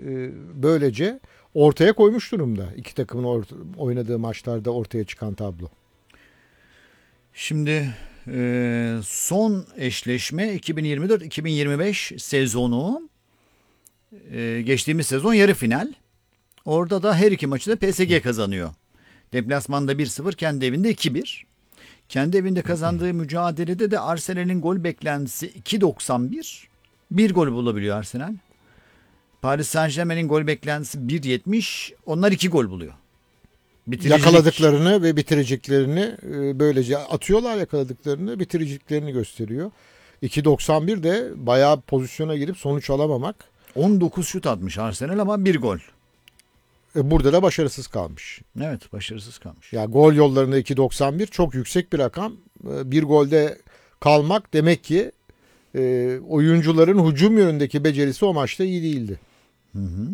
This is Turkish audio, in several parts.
böylece ortaya koymuş durumda. İki takımın oynadığı maçlarda ortaya çıkan tablo. Şimdi son eşleşme 2024-2025 sezonu. Geçtiğimiz sezon yarı final. Orada da her iki maçı da PSG kazanıyor. Deplasmanda 1-0, kendi evinde 2-1. Kendi evinde kazandığı mücadelede de Arsenal'in gol beklentisi 2.91. Bir gol bulabiliyor Arsenal. Paris Saint-Germain'in gol beklentisi 1.70. Onlar 2 gol buluyor. Yakaladıklarını ve bitireceklerini böylece atıyorlar, yakaladıklarını, bitiriciklerini gösteriyor. 2.91 de bayağı pozisyona girip sonuç alamamak. 19 şut atmış Arsenal ama 1 gol. Burada da başarısız kalmış. Evet, başarısız kalmış. Ya gol yollarında 2.91 çok yüksek bir rakam. Bir golde kalmak demek ki oyuncuların hücum yönündeki becerisi o maçta iyi değildi. Hı.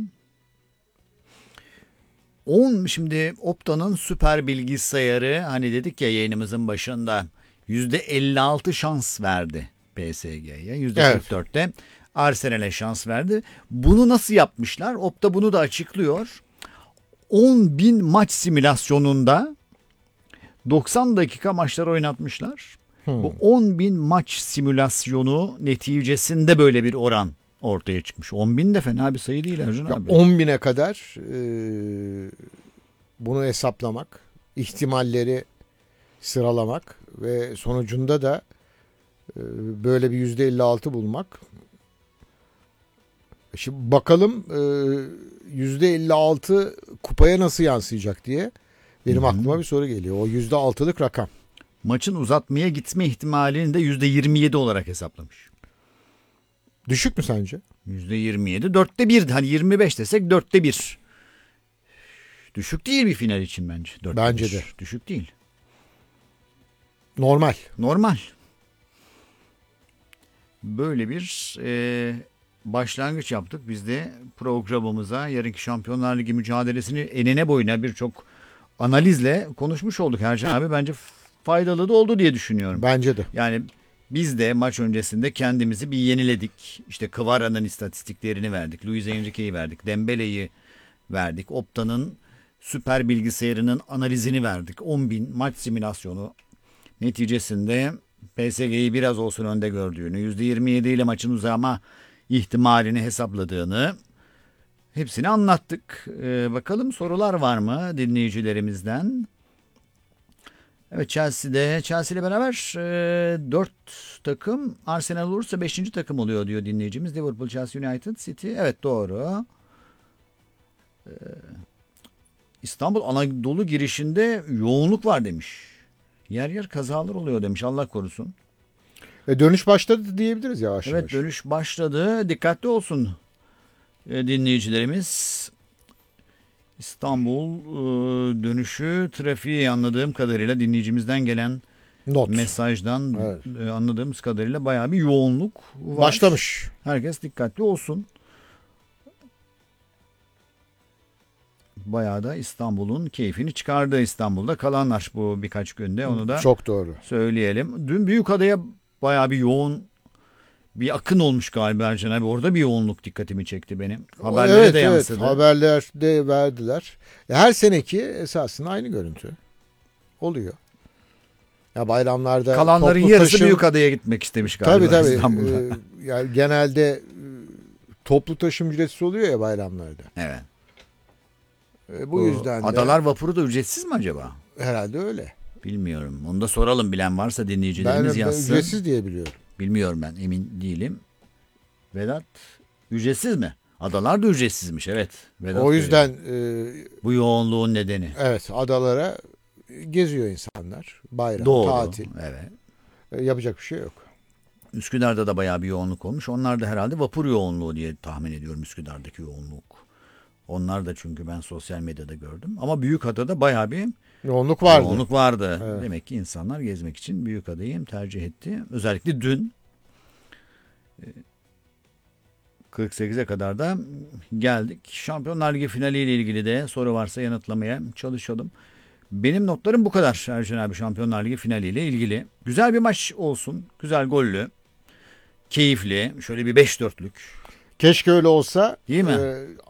Şimdi Opta'nın süper bilgisayarı, hani dedik ya yayınımızın başında, %56 şans verdi PSG'ye. %44'te evet. Arsenal'e şans verdi. Bunu nasıl yapmışlar? Opta bunu da açıklıyor. 10.000 maç simülasyonunda 90 dakika maçlar oynatmışlar. Bu 10.000 maç simülasyonu neticesinde böyle bir oran ortaya çıkmış. 10.000 de fena bir sayı değil Ercan abi. 10.000'e kadar bunu hesaplamak, ihtimalleri sıralamak ve sonucunda da böyle bir %56 bulmak. Şimdi bakalım %56 kupaya nasıl yansıyacak diye benim aklıma bir soru geliyor. O %6'lık rakam. Maçın uzatmaya gitme ihtimalini de %27 olarak hesaplamış. Düşük mü sence? %27. 1/4. Hani 25 desek 1/4. Düşük değil bir final için bence. Bence de. Düşük değil. Normal. Böyle bir başlangıç yaptık. Biz de programımıza yarınki Şampiyonlar Ligi mücadelesini enine boyuna birçok analizle konuşmuş olduk Ercan abi. Bence faydalı da oldu diye düşünüyorum. Bence de. Yani biz de maç öncesinde kendimizi bir yeniledik. İşte Kvara'nın istatistiklerini verdik. Luis Enrique'yi verdik. Dembele'yi verdik. Opta'nın süper bilgisayarının analizini verdik. 10.000 maç simülasyonu neticesinde PSG'yi biraz olsun önde gördüğünü, %27 ile maçın uzama ihtimalini hesapladığını hepsini anlattık. Bakalım sorular var mı dinleyicilerimizden? Evet, Chelsea ile beraber 4 takım, Arsenal olursa 5. takım oluyor diyor dinleyicimiz. Liverpool, Chelsea, United, City. Evet, doğru. İstanbul Anadolu girişinde yoğunluk var demiş. Yer yer kazalar oluyor demiş. Allah korusun. Dönüş başladı diyebiliriz yavaş yavaş. Evet, dönüş başladı. Dikkatli olsun dinleyicilerimiz. İstanbul dönüşü trafiği anladığım kadarıyla dinleyicimizden gelen mesajdan anladığımız kadarıyla bayağı bir yoğunluk var. Başlamış. Herkes dikkatli olsun. Bayağı da İstanbul'un keyfini çıkardı İstanbul'da kalanlar bu birkaç günde, onu da çok doğru söyleyelim. Dün Büyükada'ya bayağı bir yoğun bir akın olmuş galiba Ercan abi. Orada bir yoğunluk dikkatimi çekti benim. Haberlere de yansıdı. Evet, haberlerde verdiler. Her seneki esasında aynı görüntü oluyor. Ya bayramlarda kalanların yarısı Büyükada'ya gitmek istemiş galiba. Tabii. İstanbul'da. Yani genelde toplu taşım ücretsiz oluyor ya bayramlarda. Evet. Bu yüzden de Adalar vapuru da ücretsiz mi acaba? Herhalde öyle. Bilmiyorum. Onu da soralım, bilen varsa dinleyicilerimiz yazsın. Ben ücretsiz diye biliyorum. Bilmiyorum, ben emin değilim. Vedat, ücretsiz mi? Adalar da ücretsizmiş, evet. Vedat, o yüzden bu yoğunluğun nedeni. Evet, adalara geziyor insanlar. Bayram, doğru, tatil. Evet. Yapacak bir şey yok. Üsküdar'da da bayağı bir yoğunluk olmuş. Onlar da herhalde vapur yoğunluğu diye tahmin ediyorum, Üsküdar'daki yoğunluk. Onlar da, çünkü ben sosyal medyada gördüm. Ama Büyükada'da bayağı bir yoğunluk vardı. Evet. Demek ki insanlar gezmek için Büyükada'yı tercih etti. Özellikle dün 48'e kadar da geldik. Şampiyonlar Ligi finaliyle ilgili de soru varsa yanıtlamaya çalışalım. Benim notlarım bu kadar Ercan abi, Şampiyonlar Ligi finaliyle ilgili. Güzel bir maç olsun. Güzel gollü. Keyifli. Şöyle bir 5-4'lük. Keşke öyle olsa. Değil mi?